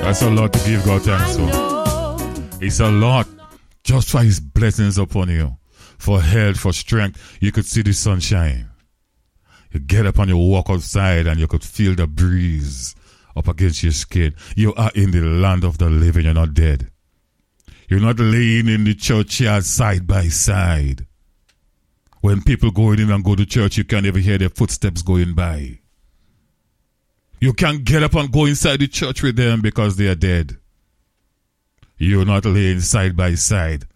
That's a lot to give God thanks for. It's a lot just for his blessings upon you. For health, for strength. You could see the sunshine. You get up and you walk outside and you could feel the breeze up against your skin. You are in the land of the living. You're not dead. You're not laying in the churchyard side by side. When people go in and go to church, you can't even hear their footsteps going by. You can't get up and go inside the church with them because they are dead. You're not laying side by side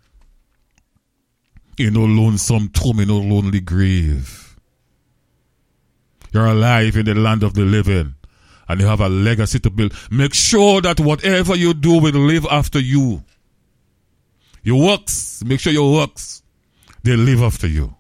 in no lonesome tomb, in no lonely grave. You're alive in the land of the living and you have a legacy to build. Make sure that whatever you do will live after you. Your works, make sure your works, they live after you.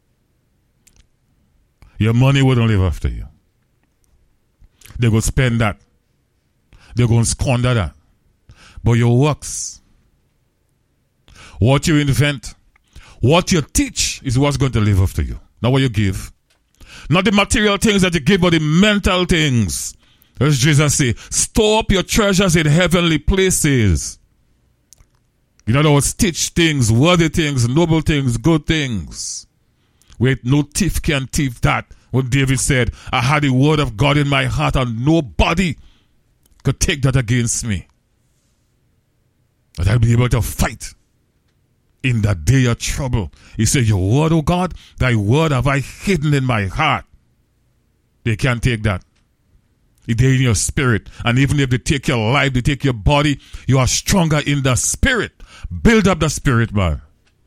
Your money wouldn't live after you. They're going to spend that. They're going to squander that. But your works, what you invent, what you teach is what's going to live after you. Not what you give. Not the material things that you give, but the mental things. As Jesus said, store up your treasures in heavenly places. In other words, teach things, worthy things, noble things, good things. Wait, no thief can thief that. When David said, I had the word of God in my heart and nobody could take that against me. But I'll be able to fight in the day of trouble. He said, your word, O God, thy word have I hidden in my heart. They can't take that. It's in your spirit. And even if they take your life, they take your body, you are stronger in the spirit. Build up the spirit, man.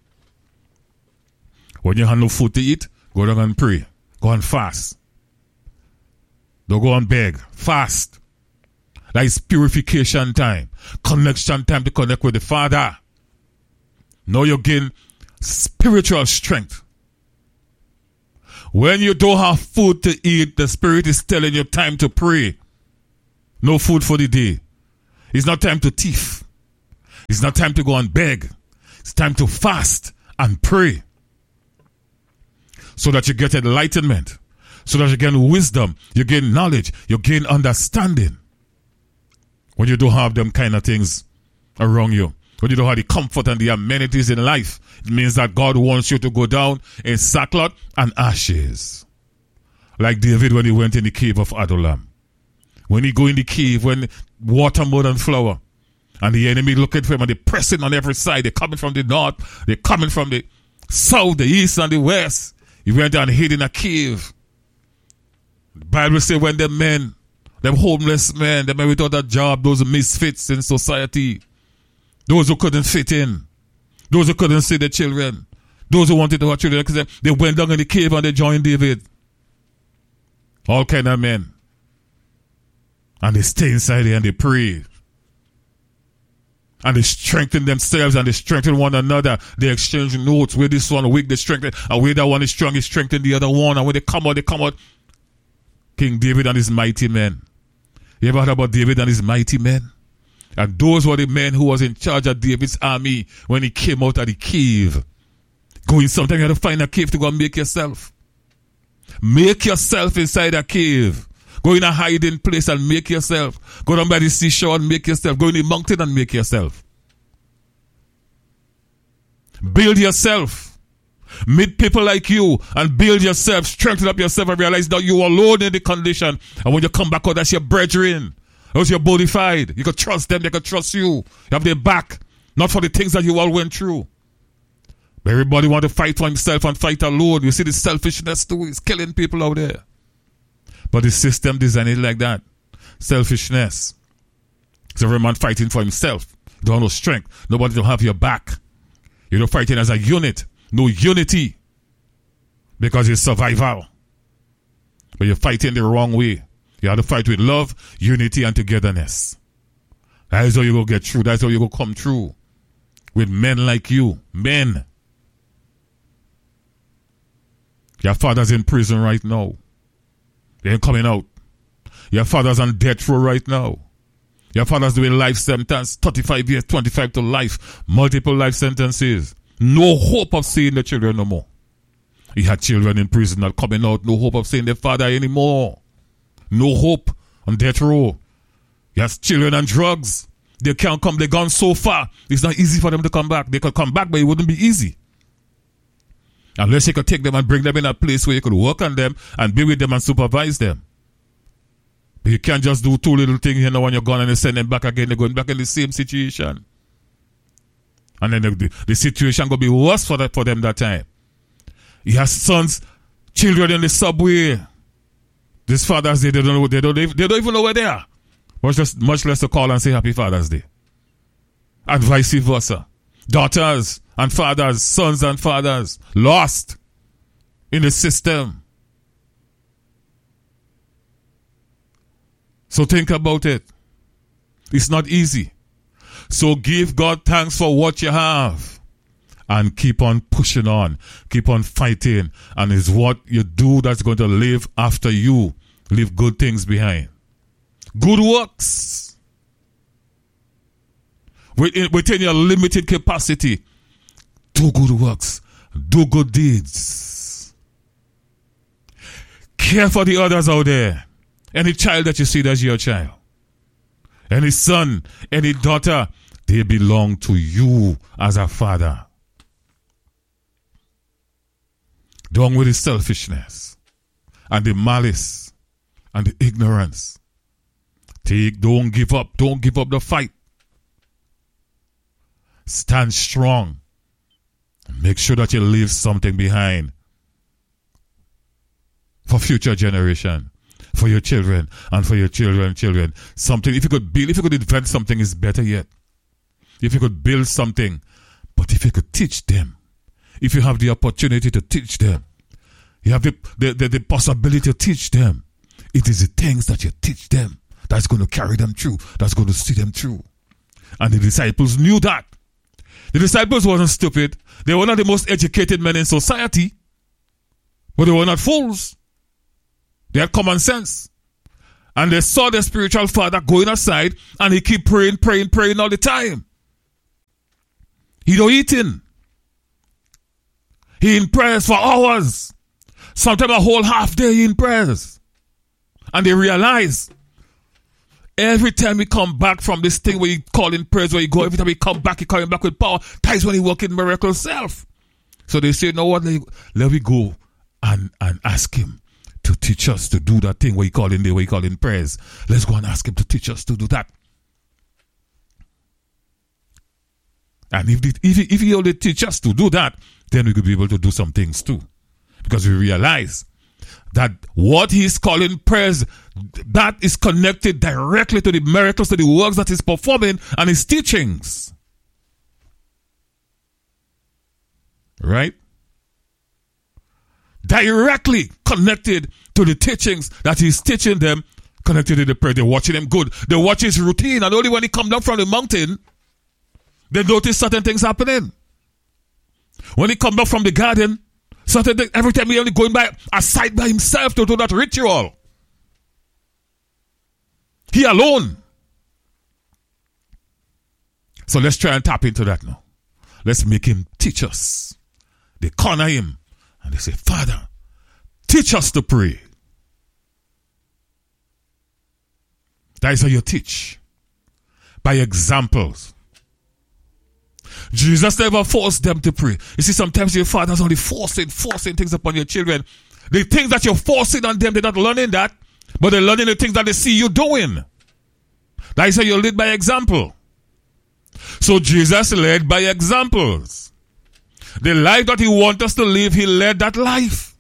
When you have no food to eat, go down and pray. Go and fast. Don't go and beg. Fast. That is purification time. Connection time to connect with the Father. Now you gain spiritual strength. When you don't have food to eat, the Spirit is telling you time to pray. No food for the day. It's not time to thief. It's not time to go and beg. It's time to fast and pray. So that you get enlightenment. So that you gain wisdom. You gain knowledge. You gain understanding. When you don't have them kind of things around you. When you don't have the comfort and the amenities in life. It means that God wants you to go down in sackcloth and ashes. Like David when he went in the cave of Adullam. When he go in the cave, when water more than flour. And the enemy looking for him and they're pressing on every side. They're coming from the north. They're coming from the south, the east and the west. He went down and hid in a cave. The Bible says when the men, them homeless men, the men without a job, those misfits in society, those who couldn't fit in, those who couldn't see their children, those who wanted to have children, they went down in the cave and they joined David. All kind of men. And they stay inside there and they pray. And they strengthen themselves and they strengthen one another. They exchange notes. Where this one weak, they strengthen. And where that one is strong, they strengthen the other one. And when they come out. King David and his mighty men. You ever heard about David and his mighty men? And those were the men who was in charge of David's army when he came out of the cave. Going sometime you have to find a cave to go and make yourself. Make yourself inside a cave. Go in a hiding place and make yourself. Go down by the seashore and make yourself. Go in the mountain and make yourself. Build yourself. Meet people like you and build yourself. Strengthen up yourself and realize that you are alone in the condition. And when you come back out, that's your brethren. Those you're bona fide. You can trust them. They can trust you. You have their back. Not for the things that you all went through. But everybody want to fight for himself and fight alone. You see the selfishness too. It's killing people out there. But the system designed it like that. Selfishness. So every man fighting for himself. You don't have no strength. Nobody don't have your back. You're not fighting as a unit. No unity. Because it's survival. But you're fighting the wrong way. You have to fight with love, unity, and togetherness. That is how you go get through. That's how you go come through. With men like you. Men. Your father's in prison right now. They ain't coming out. Your father's on death row right now. Your father's doing life sentence, 35 years, 25 to life, multiple life sentences. No hope of seeing the children no more. He had children in prison not coming out. No hope of seeing their father anymore. No hope on death row. Yes, children and drugs. They can't come. They've gone so far. It's not easy for them to come back. They could come back, but it wouldn't be easy. Unless you could take them and bring them in a place where you could work on them and be with them and supervise them. But you can't just do two little things, when you're gone and you send them back again. They're going back in the same situation. And then the situation going to be worse for them that time. He has sons, children in the subway. This Father's Day, they don't even know where they are. Much less to call and say Happy Father's Day. And vice versa. Daughters and fathers, sons and fathers, lost in the system. So think about it. It's not easy. So give God thanks for what you have. And keep on pushing on. Keep on fighting. And it's what you do that's going to live after you. Leave good things behind. Good works. Within your limited capacity, do good works. Do good deeds. Care for the others out there. Any child that you see, that's your child. Any son, any daughter, they belong to you as a father. Down with the selfishness and the malice and the ignorance. Don't give up. Don't give up the fight. Stand strong. Make sure that you leave something behind for future generation, for your children, and for your children. Something, if you could invent something, is better yet. If you could build something, but if you could teach them, if you have the opportunity to teach them, you have the possibility to teach them, it is the things that you teach them that's going to carry them through, that's going to see them through. And the disciples knew that. The disciples wasn't stupid. They were not the most educated men in society, but they were not fools. They had common sense. And they saw their spiritual father going aside, and he keep praying all the time. He don't eating. He in prayers for hours. Sometimes a whole half day he in prayers. And they realize every time he come back from this thing where he call in prayers, where he go, every time he come back, he coming back with power. That is when he work in miracle self. So they say, no, what? Let me go and ask him to teach us to do that thing where he call in there, where he call in prayers. Let's go and ask him to teach us to do that. And if he only teach us to do that, then we could be able to do some things too. Because we realize that what he's calling prayers, that is connected directly to the miracles, to the works that he's performing and his teachings. Right? Directly connected to the teachings that he's teaching them, connected to the prayer. They're watching him good. They watch his routine, and only when he come down from the mountain, they notice certain things happening. When he come back from the garden, certain things, every time he only going by aside by himself to do that ritual. He alone. So let's try and tap into that now. Let's make him teach us. They corner him and they say, Father, teach us to pray. That is how you teach. By examples. Jesus never forced them to pray. You see, sometimes your father's only forcing things upon your children. The things that you're forcing on them, they're not learning that, but they're learning the things that they see you doing. That is how you lead by example. So Jesus led by examples. The life that he wants us to live, he led that life.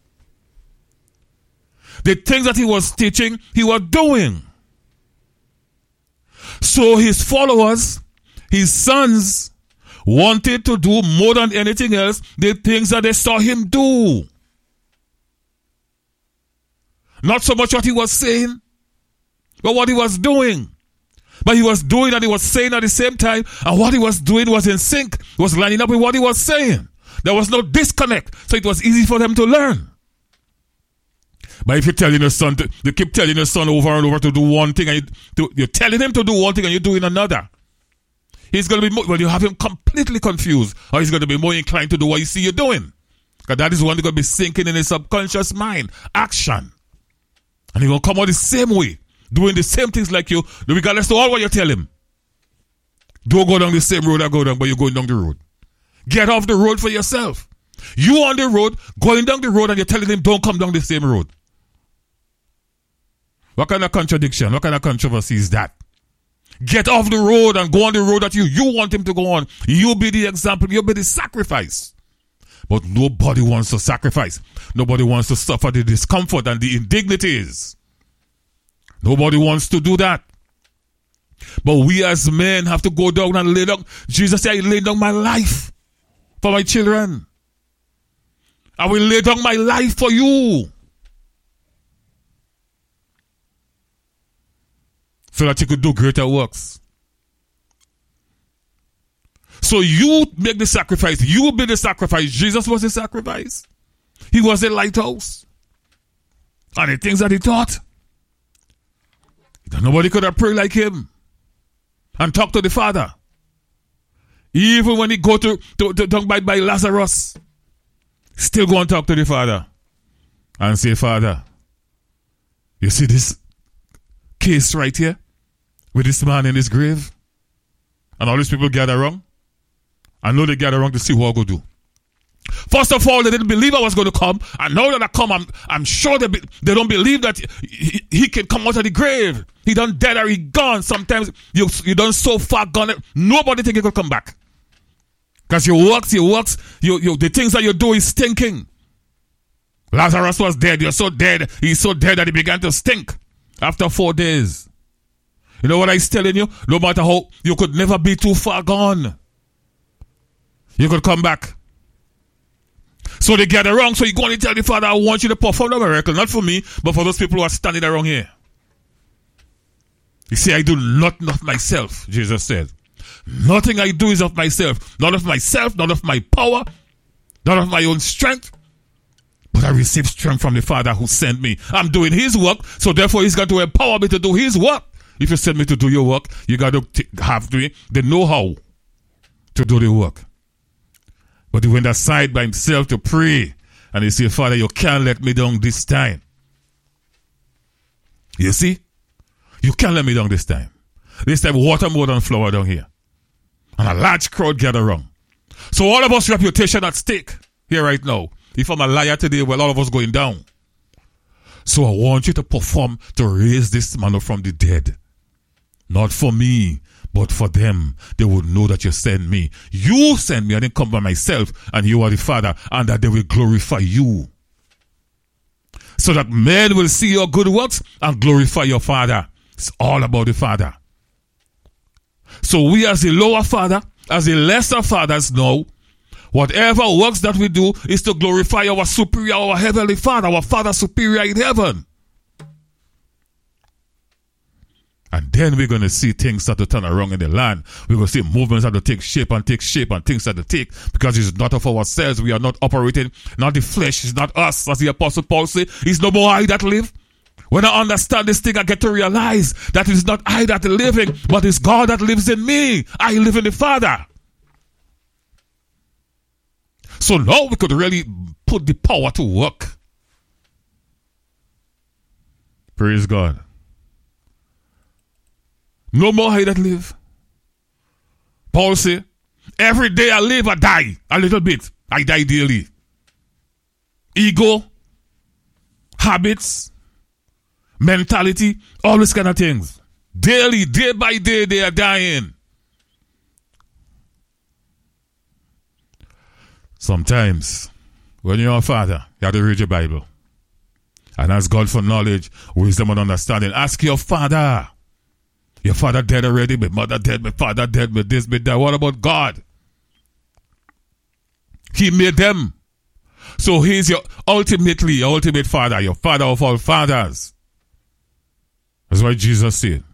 The things that he was teaching, he was doing. So his followers, his sons, wanted to do more than anything else the things that they saw him do. Not so much what he was saying, but what he was doing. But he was doing and he was saying at the same time, and what he was doing was in sync, was lining up with what he was saying. There was no disconnect, so it was easy for them to learn. But if you're telling your son, you keep telling your son over and over to do one thing, and you're telling him to do one thing and you're doing another, he's going to be you have him completely confused, or he's going to be more inclined to do what you see you doing. Because that is one that's going to be sinking in his subconscious mind. Action. And he's going to come out the same way. doing the same things like you, regardless of all what you tell him. Don't go down the same road I go down, but you're going down the road. Get off the road for yourself. You on the road, going down the road, and you're telling him don't come down the same road. What kind of contradiction, what kind of controversy is that? Get off the road and go on the road that you want him to go on. You be the example, you be the sacrifice. But nobody wants to sacrifice. Nobody wants to suffer the discomfort and the indignities. Nobody wants to do that. But we as men have to go down and lay down. Jesus said, I lay down my life for my children. I will lay down my life for you. So that you could do greater works. So you make the sacrifice. You will be the sacrifice. Jesus was the sacrifice. He was the lighthouse. And the things that he taught. Nobody could have prayed like him. And talk to the Father. Even when he go to down by Lazarus. Still go and talk to the Father. And say, Father, you see this case right here? With this man in his grave? And all these people gather around? I know they gather around to see what I go do. First of all, they didn't believe I was going to come. And now that I come, I'm sure they don't believe that he can come out of the grave. He done dead or he gone. Sometimes you done so far gone. Nobody think he could come back. Because your works, the things that you do is stinking. Lazarus was dead. You're so dead. He's so dead that he began to stink after 4 days. You know what I'm telling you? No matter how, you could never be too far gone. You could come back. So they gather around. So you go and tell the Father, I want you to perform the miracle. Not for me, but for those people who are standing around here. You see, I do not myself, Jesus said. Nothing I do is of myself. Not of myself, not of my power, not of my own strength. But I receive strength from the Father who sent me. I'm doing his work, so therefore he's got to empower me to do his work. If you send me to do your work, you got to have the know-how to do the work. But he went aside by himself to pray. And he said, Father, you can't let me down this time. You see? You can't let me down this time. This time, water more than flour down here. And a large crowd gather around. So all of us reputation at stake here right now. If I'm a liar today, well, all of us going down. So I want you to perform to raise this man up from the dead. Not for me, but for them. They would know that you sent me. You sent me. I didn't come by myself. And you are the Father. And that they will glorify you. So that men will see your good works and glorify your Father. It's all about the Father. So we as the lower Father, as the lesser fathers know, whatever works that we do is to glorify our superior, our heavenly Father, our Father superior in heaven. And then we're going to see things start to turn around in the land. We're going to see movements that to take shape and things that to take. Because it's not of ourselves. We are not operating, not the flesh. It's not us, as the Apostle Paul said. It's no more I that live. When I understand this thing, I get to realize that it's not I that is living, but it's God that lives in me. I live in the Father. So now we could really put the power to work. Praise God. No more I that live. Paul said, every day I live, I die a little bit. I die daily. Ego, habits, mentality, all these kind of things. Daily, day by day, they are dying. Sometimes, when you're a father, you have to read your Bible. And ask God for knowledge, wisdom, and understanding. Ask your father. Your father dead already, my mother dead, my father dead, my this, my that. What about God? He made them. So he's your ultimate father, your father of all fathers. That's why Jesus said,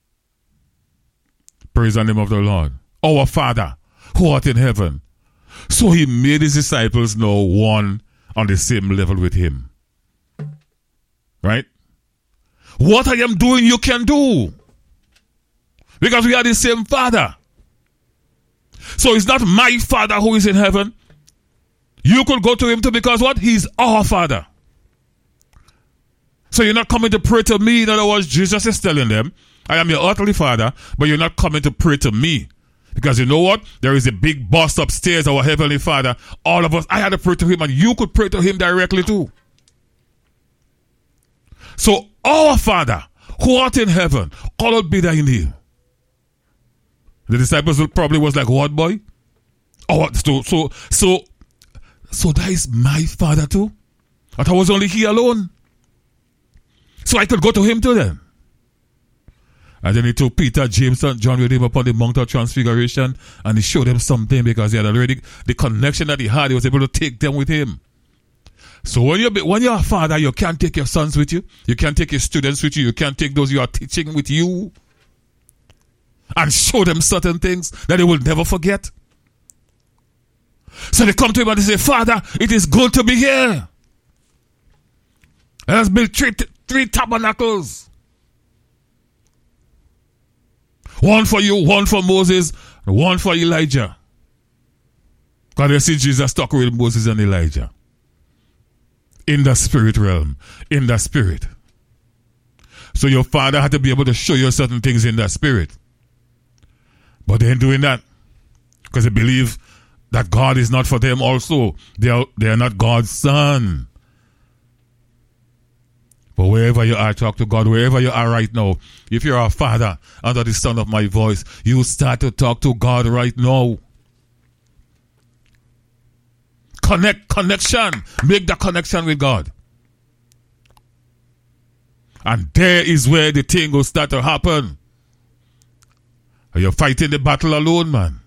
praise the name of the Lord. Our Father, who art in heaven. So he made his disciples know one on the same level with him. Right? What I am doing, you can do. Because we are the same Father. So it's not my Father who is in heaven. You could go to him too because what? He's our Father. So you're not coming to pray to me. In other words, Jesus is telling them, I am your earthly father, but you're not coming to pray to me. Because you know what? There is a big boss upstairs, our heavenly father. All of us, I had to pray to him, and you could pray to him directly too. So our Father, who art in heaven, hallowed be thy name. The disciples probably was like, what, boy? Oh, so that is my Father too? I thought I was only he alone. So I could go to him too then. And then he took Peter, James, and John with him upon the Mount of Transfiguration, and he showed them something because he had already, the connection that he had, he was able to take them with him. So when you're a father, you can't take your sons with you. You can't take your students with you. You can't take those you are teaching with you. And show them certain things that they will never forget. So they come to him and they say, Father, it is good to be here. Let us build three tabernacles. One for you, one for Moses, and one for Elijah. Because you see Jesus talking with Moses and Elijah. In the spirit realm. In the spirit. So your father had to be able to show you certain things in the spirit. But they ain't doing that. Because they believe that God is not for them also. They are not God's son. But wherever you are, talk to God. Wherever you are right now, if you're a father under the sound of my voice, you start to talk to God right now. Connection. Make the connection with God. And there is where the thing will start to happen. You're fighting the battle alone, man.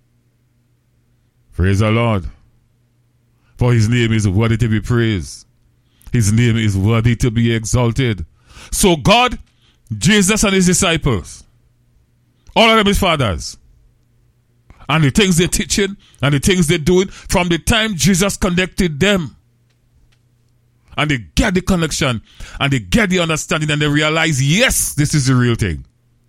Praise the Lord. For his name is worthy to be praised. His name is worthy to be exalted. So God, Jesus and his disciples, all of them his fathers. And the things they're teaching and the things they're doing from the time Jesus connected them. And they get the connection and they get the understanding and they realize, yes, this is the real thing.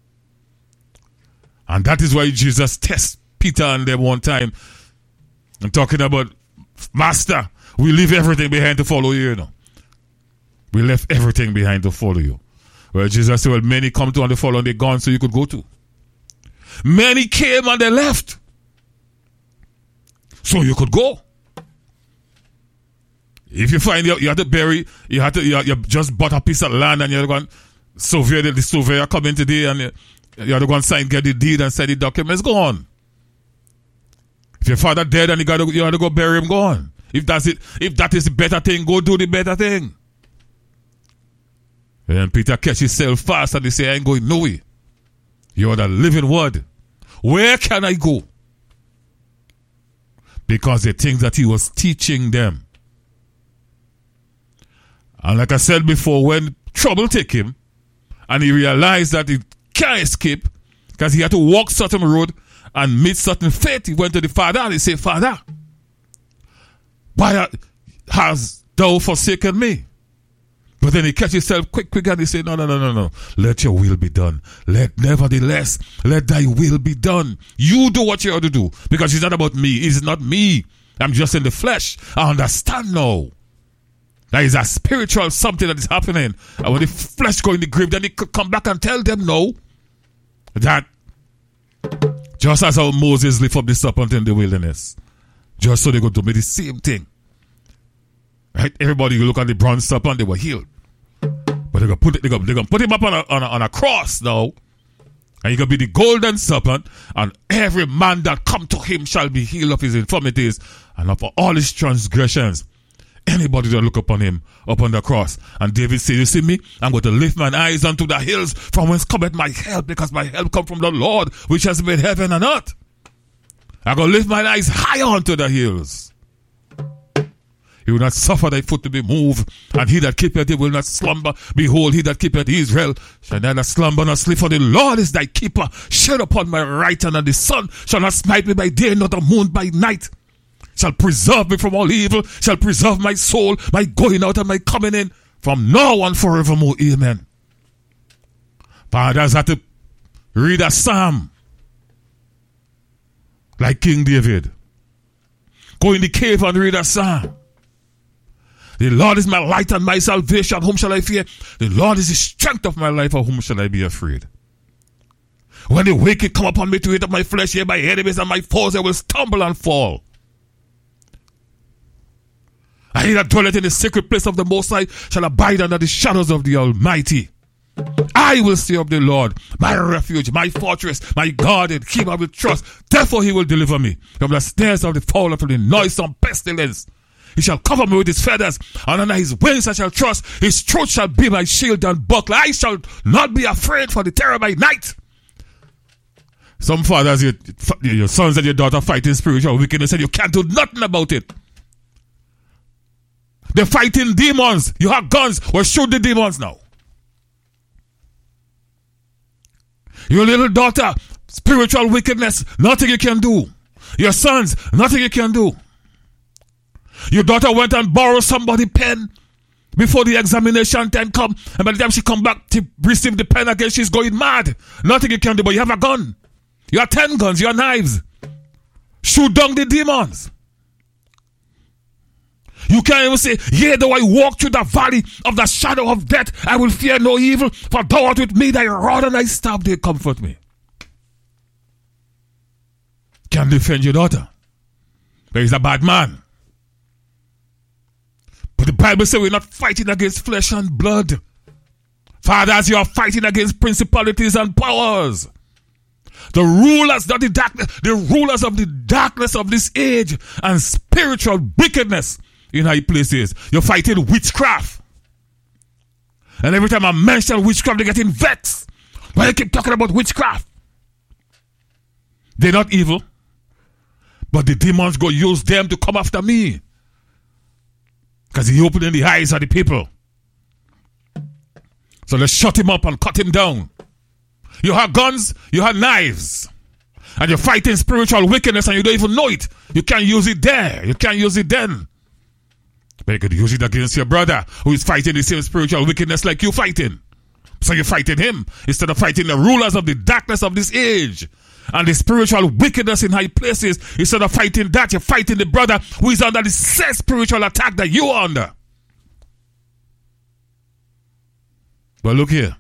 And that is why Jesus tests Peter and them one time. I'm talking about, Master, we leave everything behind to follow you, you know. We left everything behind to follow you. Well, Jesus said, well, many come to and they follow and they're gone so you could go to. Many came and they left. So you could go. If you find you have to bury, you just bought a piece of land and you're going to survey, the surveyor coming today and you have to go and sign, get the deed and sign the documents, go on. If your father dead and you have to go bury him, go on. If that is the better thing, go do the better thing. And then Peter catch himself fast and he say, I ain't going nowhere. You are the living word. Where can I go? Because the things that he was teaching them. And like I said before, when trouble take him and he realized that he can't escape because he had to walk certain road and meet certain fate, he went to the Father and he said, Father, why hast thou forsaken me? But then he catch himself quick and he said, no. Let your will be done. Nevertheless, let thy will be done. You do what you ought to do. Because it's not about me. It's not me. I'm just in the flesh. I understand now. There is a spiritual something that is happening. And when the flesh go in the grave, then he could come back and tell them no. That just as how Moses lift up the serpent in the wilderness. Just so they go to do the same thing. Right? Everybody look at the bronze serpent, they were healed. But they're gonna put him up on a cross now. And he gonna be the golden serpent, and every man that come to him shall be healed of his infirmities and of all his transgressions. Anybody that look upon him upon the cross. And David said, you see me? I'm going to lift my eyes unto the hills from whence cometh my help, because my help come from the Lord which has made heaven and earth. I'm going to lift my eyes higher unto the hills. He will not suffer thy foot to be moved, and he that keepeth thee will not slumber. Behold, he that keepeth Israel shall neither slumber nor sleep, for the Lord is thy keeper. Shed upon my right hand, and the sun shall not smite me by day, nor the moon by night. Shall preserve me from all evil, shall preserve my soul, my going out and my coming in, from now on forevermore. Amen. Fathers had to read a psalm like King David. Go in the cave and read a psalm. The Lord is my light and my salvation. Whom shall I fear? The Lord is the strength of my life. Of whom shall I be afraid? When the wicked come upon me to eat up my flesh, yea, my enemies and my foes, they will stumble and fall. I he that dwelleth in the secret place of the Most High shall abide under the shadows of the Almighty. I will say of the Lord, my refuge, my fortress, my God, in him I will trust. Therefore he will deliver me from the snares of the fowler, from the noisome pestilence. He shall cover me with his feathers, and under his wings I shall trust. His truth shall be my shield and buckler. I shall not be afraid for the terror by night. Some fathers, your sons and your daughter fighting spiritual wickedness, and you can't do nothing about it. They're fighting demons. You have guns. Well, shoot the demons now. Your little daughter, spiritual wickedness, nothing you can do. Your sons, nothing you can do. Your daughter went and borrowed somebody's pen before the examination time come, and by the time she come back to receive the pen again, she's going mad. Nothing you can do, but you have a gun. You have 10 guns, you have knives. Shoot down the demons. You can't even say, yea, though I walk through the valley of the shadow of death, I will fear no evil, for thou art with me, thy rod and thy staff, they comfort me. Can't defend your daughter. But he's a bad man. But the Bible says we're not fighting against flesh and blood. Fathers, you are fighting against principalities and powers. The rulers, not the darkness, the rulers of the darkness of this age and spiritual wickedness in high places. You're fighting witchcraft. And every time I mention witchcraft, they're getting vexed. Why you keep talking about witchcraft? They're not evil. But the demons go use them to come after me. Because he opened the eyes of the people. So let's shut him up and cut him down. You have guns, you have knives. And you're fighting spiritual wickedness and you don't even know it. You can't use it there. You can't use it then. But you could use it against your brother who is fighting the same spiritual wickedness like you fighting. So you're fighting him instead of fighting the rulers of the darkness of this age and the spiritual wickedness in high places. Instead of fighting that, you're fighting the brother who is under the same spiritual attack that you are under. But look here.